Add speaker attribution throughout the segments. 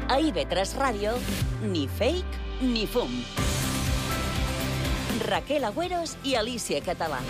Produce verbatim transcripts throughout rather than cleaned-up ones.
Speaker 1: A I V tres Ràdio, ni fake ni fum. Raquel Agüeros i Alicia Català.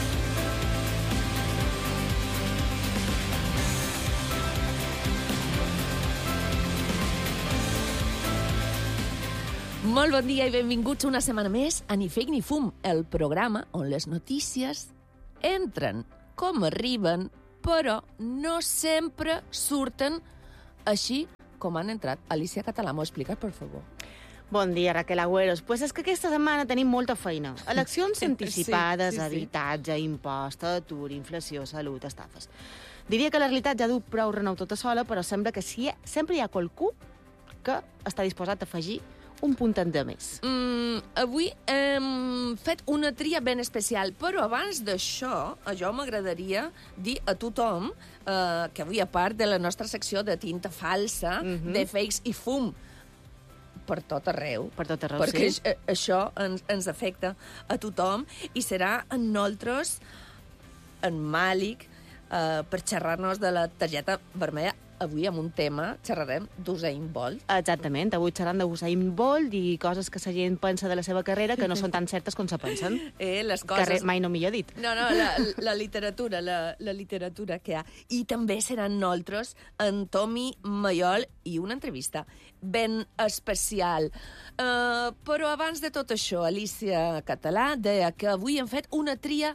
Speaker 2: Molt bon dia i benvinguts una setmana més a Ni Fake ni Fum, el programa on les notícies entren com arriben, però no sempre surten així com han entrat. Alicia Català, m'ho expliques, per favor?
Speaker 3: Bon dia, Raquel Agüeros. Pues és que aquesta setmana tenim molta feina. Eleccions anticipades, sí, sí, sí. Habitatge, impost, atur, inflació, salut, estafes. Diria que la realitat ja du prou renou tota sola, però sembla que sí, sempre hi ha qualcú que està disposat a afegir un puntet de més.
Speaker 2: Mm, avui hem fet una tria ben especial, però abans d'això, a jo m'agradaria dir a tothom eh, que avui, a part de la nostra secció de tinta falsa, mm-hmm. de fakes i fum, per tot arreu,
Speaker 3: per tot arreu,
Speaker 2: perquè
Speaker 3: sí.
Speaker 2: Perquè això ens, ens afecta a tothom, i serà en nosaltres, en Màlic, eh, per xerrar-nos de la targeta vermella. Avui, amb un tema, xerrarem d'Usain Bolt.
Speaker 3: Exactament, avui xerrem d'Usain Bolt i coses que la gent pensa de la seva carrera que no són tan certes com se pensen.
Speaker 2: Eh, les coses...
Speaker 3: Carrer, mai no millor dit.
Speaker 2: No, no, la, la literatura, la, la literatura que hi ha. I també seran nosaltres en Tomi Mayol i una entrevista ben especial. Uh, però abans de tot això, Alicia Català deia que avui hem fet una tria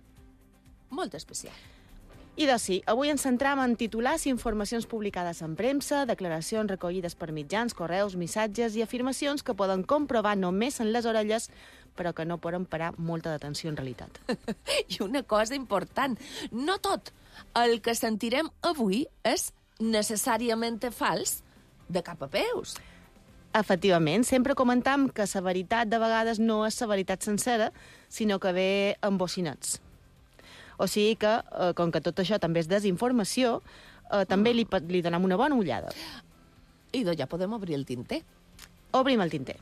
Speaker 2: molt especial.
Speaker 3: I doncs sí, avui ens centram en titulars i informacions publicades en premsa, declaracions recollides per mitjans, correus, missatges i afirmacions que poden comprovar només en les orelles, però que no poden parar molta d'atenció en realitat.
Speaker 2: I una cosa important, no tot el que sentirem avui és necessàriament fals de cap a peus.
Speaker 3: Efectivament, sempre comentam que la veritat de vegades no és la veritat sencera, sinó que ve amb bocinets. O sigui que, eh, com que tot això també és desinformació, eh, també li, li donem una bona ullada.
Speaker 2: I doncs ja podem obrir el tinter.
Speaker 3: Obrim el tinter.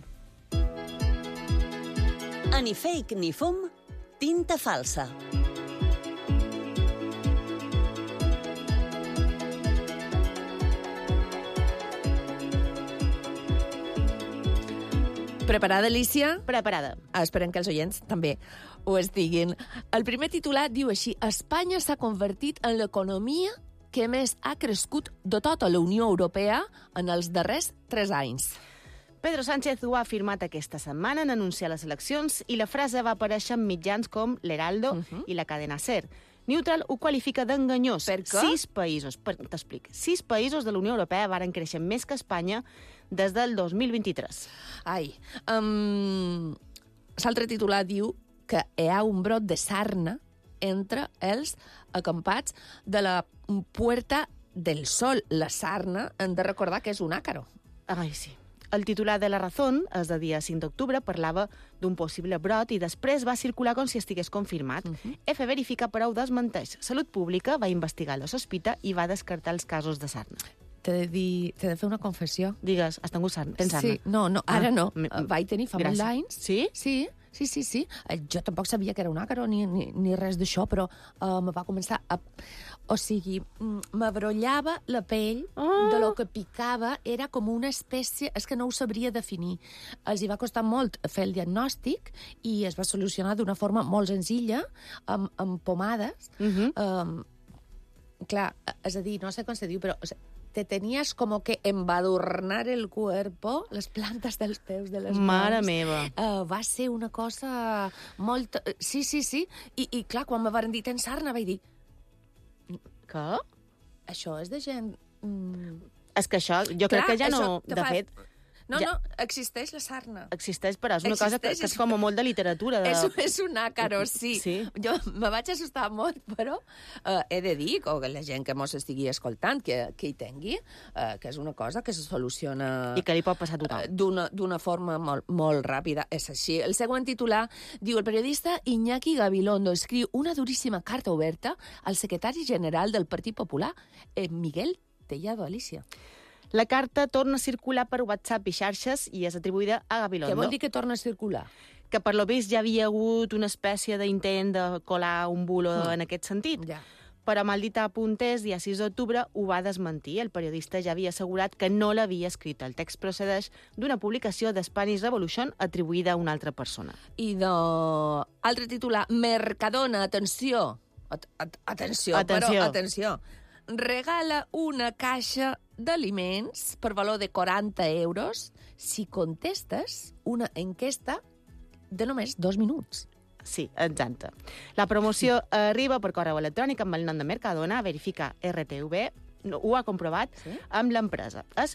Speaker 1: A Ni Fake ni Fum, tinta falsa.
Speaker 2: Preparada, Alicia?
Speaker 3: Preparada.
Speaker 2: Ah, esperem que els oients també ho estiguin. El primer titular diu així: Espanya s'ha convertit en l'economia que més ha crescut de tota la Unió Europea en els darrers tres anys.
Speaker 3: Pedro Sánchez ho ha afirmat aquesta setmana en anunciar les eleccions i la frase va aparèixer en mitjans com l'Heraldo uh-huh. i la cadena SER. Neutral ho qualifica d'enganyós.
Speaker 2: Per què?
Speaker 3: Sis països, per, t'explic, sis països de la Unió Europea varen créixer més que Espanya des del dos mil vint-i-tres.
Speaker 2: Ai, um, l'altre titular diu que hi ha un brot de sarna entre els acampats de la Puerta del Sol. La sarna, hem de recordar que és un àcaro.
Speaker 3: Ai, sí. El titular de La Razón, és de dia cinc d'octubre, parlava d'un possible brot i després va circular com si estigués confirmat. Uh-huh. F verifica, però ho desmenteix. Salut Pública va investigar la sospita i va descartar els casos de sarna.
Speaker 2: T'he de dir, t'he de fer una confessió.
Speaker 3: Digues, has tingut sarna? Tens sarna?
Speaker 2: Sí, no, no, ara
Speaker 3: ah,
Speaker 2: no.
Speaker 3: M-
Speaker 2: Vaig tenir fa molts anys.
Speaker 3: Sí?
Speaker 2: Sí, sí, sí, sí. Jo tampoc sabia que era un àcaro ni, ni, ni res d'això, però uh, me va començar a... O sigui, m'abrollava la pell oh. de lo que picava, era com una espècie... És que no ho sabria definir. Els hi va costar molt fer el diagnòstic i es va solucionar d'una forma molt senzilla, amb, amb pomades. Uh-huh. Um, clar, és a dir, no sé com se diu, però... O sigui, te tenías como que embadurnar el cuerpo, les plantes dels peus de les mans.
Speaker 3: Mare meva.
Speaker 2: Uh, va ser una cosa molt... Sí, sí, sí. I, i clar, quan me van dir tens sarna, vaig dir...
Speaker 3: Què?
Speaker 2: Això és de gent... Mm...
Speaker 3: És que això, jo
Speaker 2: clar,
Speaker 3: crec que ja no...
Speaker 2: Que
Speaker 3: de
Speaker 2: fa...
Speaker 3: fet...
Speaker 2: No,
Speaker 3: ja...
Speaker 2: no, existeix la sarna.
Speaker 3: Existeix, però és una
Speaker 2: existeix,
Speaker 3: cosa que, que és com molt de literatura. De...
Speaker 2: És, és un àcaro, sí.
Speaker 3: sí.
Speaker 2: Jo me vaig assustar molt, però uh, he de dir, o que la gent que mos estigui escoltant, que, que hi tingui, uh, que és una cosa que se soluciona...
Speaker 3: I que li pot passar a tothom.
Speaker 2: Uh, d'una, d'una forma molt, molt ràpida. És així. El següent titular diu: el periodista Iñaki Gabilondo escriu una duríssima carta oberta al secretari general del Partit Popular, eh, Miguel Tellado. Alicia.
Speaker 3: La carta torna a circular per WhatsApp i xarxes i és atribuïda a Gabilondo.
Speaker 2: Què vol dir que torna a circular?
Speaker 3: Que per lo vist ja havia hagut una espècie d'intent de colar un bulo mm. en aquest sentit.
Speaker 2: Ja.
Speaker 3: Però Maldita Apuntés, dia sis d'octubre, ho va desmentir. El periodista ja havia assegurat que no l'havia escrit. El text procedeix d'una publicació de Spanish Revolution atribuïda a una altra persona.
Speaker 2: I de... Altre titular, Mercadona, atenció. At at atenció,
Speaker 3: Atenció.
Speaker 2: però atenció. Regala una caixa d'aliments per valor de quaranta euros si contestes una enquesta de només dos minuts.
Speaker 3: Sí, exacte. La promoció arriba per correu electrònic amb el nom de Mercadona, verifica R T V, no, ho ha comprovat,
Speaker 2: Sí?
Speaker 3: amb l'empresa. És